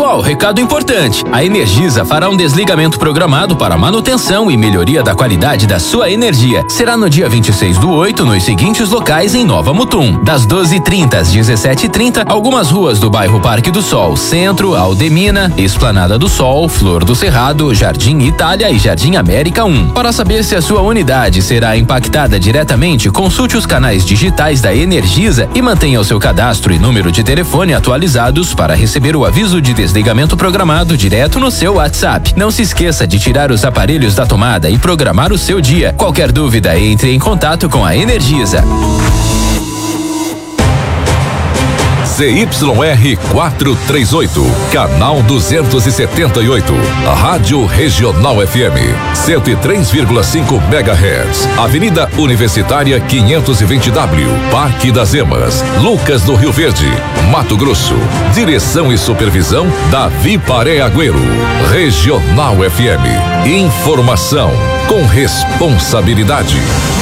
Pessoal, recado importante. A Energisa fará um desligamento programado para manutenção e melhoria da qualidade da sua energia. Será no dia 26/8 nos seguintes locais em Nova Mutum. Das 12h30 às 17h30, algumas ruas do bairro Parque do Sol, Centro, Aldemina, Esplanada do Sol, Flor do Cerrado, Jardim Itália e Jardim América 1. Para saber se a sua unidade será impactada diretamente, consulte os canais digitais da Energisa e mantenha o seu cadastro e número de telefone atualizados para receber o aviso de desligamento programado direto no seu WhatsApp. Não se esqueça de tirar os aparelhos da tomada e programar o seu dia. Qualquer dúvida, entre em contato com a Energisa. ZYR 438, canal 278, Rádio Regional FM, 103,5 MHz, Avenida Universitária 520W, Parque das Emas, Lucas do Rio Verde, Mato Grosso. Direção e supervisão Davi Paré Agüero. Regional FM, informação com responsabilidade.